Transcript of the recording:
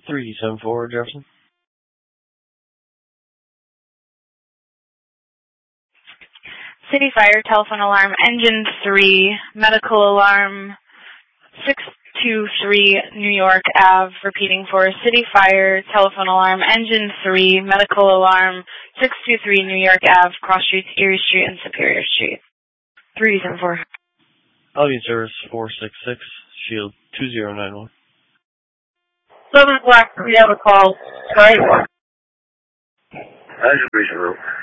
374 Jefferson. City Fire, telephone alarm, engine 3, medical alarm 623 New York Ave, repeating for City Fire, telephone alarm, engine 3, medical alarm 623 New York Ave, cross streets Erie Street and Superior Street. 374. Audience service 466, Shield 2091. 7 o'clock, we have a call. Sorry. That's reasonable.